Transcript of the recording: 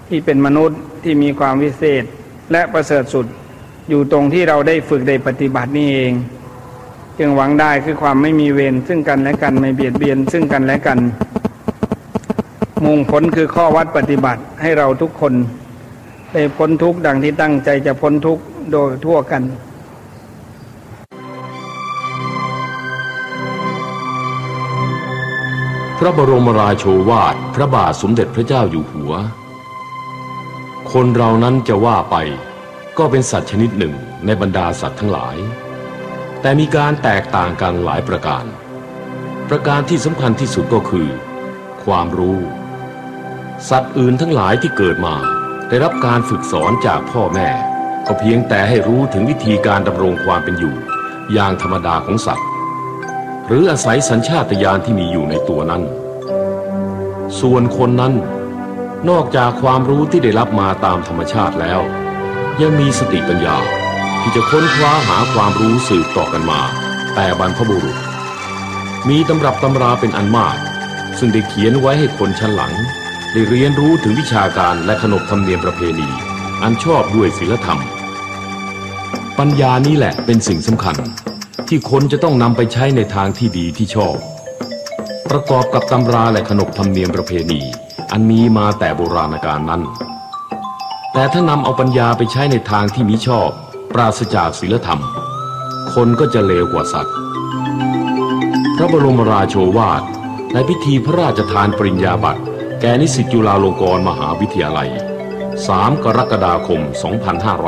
ที่เป็นมนุษย์ที่มีความวิเศษและประเสริฐสุดอยู่ตรงที่เราได้ฝึกได้ปฏิบัตินี่เองจึงหวังได้คือความไม่มีเวรซึ่งกันและกันไม่เบียดเบียนซึ่งกันและกันมุ่งผลคือข้อวัดปฏิบัติให้เราทุกคนได้พ้นทุกข์ดังที่ตั้งใจจะพ้นทุกข์โดยทั่วกันพระบรมราโชวาทพระบาทสมเด็จพระเจ้าอยู่หัวคนเรานั้นจะว่าไปก็เป็นสัตว์ชนิดหนึ่งในบรรดาสัตว์ทั้งหลายแต่มีการแตกต่างกันหลายประการที่สำคัญที่สุดก็คือความรู้สัตว์อื่นทั้งหลายที่เกิดมาได้รับการฝึกสอนจากพ่อแม่ก็เพียงแต่ให้รู้ถึงวิธีการดำรงความเป็นอยู่อย่างธรรมดาของสัตว์หรืออาศัยสัญชาตญาณที่มีอยู่ในตัวนั้นส่วนคนนั้นนอกจากความรู้ที่ได้รับมาตามธรรมชาติแล้วยังมีสติปัญญาที่จะค้นคว้าหาความรู้สืบต่อกันมาแต่บรรพบุรุษมีตำรับตำราเป็นอันมากซึ่งได้เขียนไว้ให้คนชั้นหลังได้เรียนรู้ถึงวิชาการและขนบธรรมเนียมประเพณีอันชอบด้วยศีลธรรมปัญญานี้แหละเป็นสิ่งสำคัญที่คนจะต้องนำไปใช้ในทางที่ดีที่ชอบประกอบกับตำราและขนบธรรมเนียมประเพณีอันมีมาแต่โบราณกาลนั้นแต่ถ้านำเอาปัญญาไปใช้ในทางที่มิชอบปราศจากศีลธรรมคนก็จะเลวกว่าสัตว์พระบรมราโชวาทในพิธีพระราชทานปริญญาบัตรแก่นิสิตจุฬาลงกรณ์มหาวิทยาลัย3 กรกฎาคม 2518